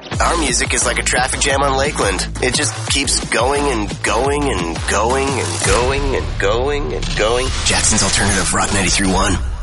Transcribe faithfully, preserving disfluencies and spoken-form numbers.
Our music is like a traffic jam on Lakeland. It just keeps going and going and going and going and going and going. Jackson's Alternative Rock ninety-three point one.